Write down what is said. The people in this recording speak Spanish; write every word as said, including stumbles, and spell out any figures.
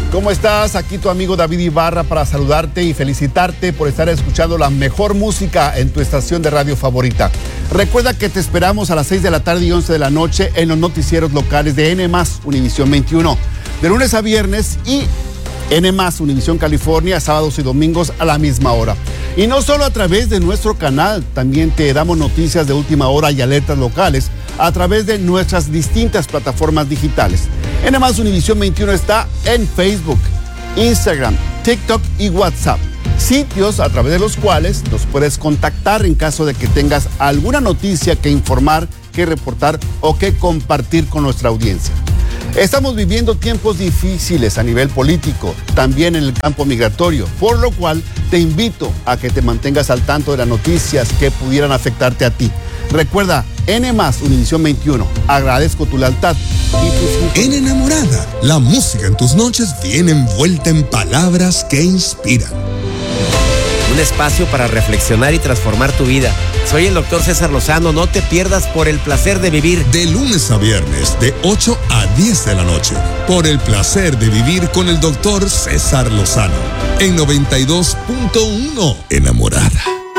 ¿Cómo estás? Aquí tu amigo David Ibarra para saludarte y felicitarte por estar escuchando la mejor música en tu estación de radio favorita. Recuerda que te esperamos a las seis de la tarde y once de la noche en los noticieros locales de N más, Univisión veintiuno, de lunes a viernes, y N más, Univisión California, sábados y domingos a la misma hora. Y no solo a través de nuestro canal, también te damos noticias de última hora y alertas locales a través de nuestras distintas plataformas digitales. N más Univisión veintiuno está en Facebook, Instagram, TikTok y WhatsApp, sitios a través de los cuales nos puedes contactar en caso de que tengas alguna noticia que informar, que reportar o que compartir con nuestra audiencia. Estamos viviendo tiempos difíciles a nivel político, también en el campo migratorio, por lo cual te invito a que te mantengas al tanto de las noticias que pudieran afectarte a ti. Recuerda, N más Univisión veintiuno. Agradezco tu lealtad y tus... En Enamorada, la música en tus noches viene envuelta en palabras que inspiran. Un espacio para reflexionar y transformar tu vida. Soy el doctor César Lozano. No te pierdas Por el Placer de Vivir. De lunes a viernes, de ocho a diez de la noche. Por el Placer de Vivir con el doctor César Lozano. En noventa y dos punto uno. Enamorada.